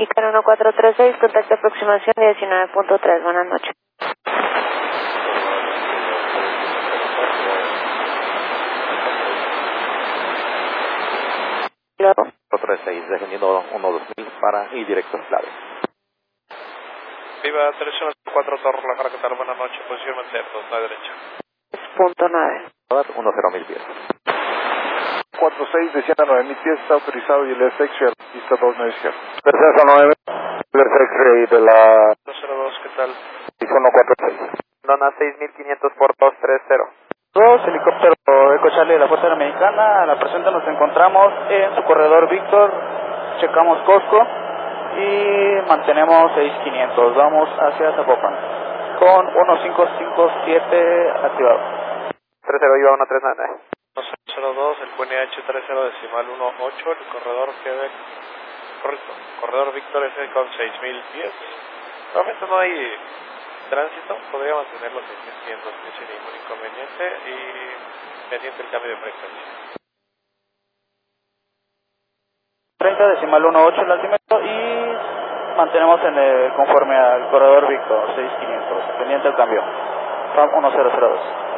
Mexicano 1436, contacto aproximación 19.3, buenas noches. Luego. 436, defendiendo 12000 para y directo en clave. Viva 314 Torre La Caracatara, buenas noches, posición mantener, a derecha. 3.9. 10.000 pies. 46, descienda 9000 pies, está autorizado y el SX, pista 29 izquierda. Descenso 9, el X-ray de la 202, ¿qué tal? 146. Dona 6500 por 230. 2, helicóptero Eco Charlie de la Fuerza Aérea Mexicana. A la presente nos encontramos en su corredor Víctor, checamos Costco y mantenemos 6500. Vamos hacia Zapopan con 1557 activado. 30 iba 139. 202, el QNH 30 decimal 18, el corredor Quebec, correcto, corredor Víctor F con 6000 pies. Normalmente no hay tránsito, podría mantener los 6500 pies sin ningún inconveniente y pendiente el cambio de frecuencia. 30 decimal 18 el altímetro y mantenemos conforme al corredor Víctor 6500, pendiente el cambio. FAM 1002.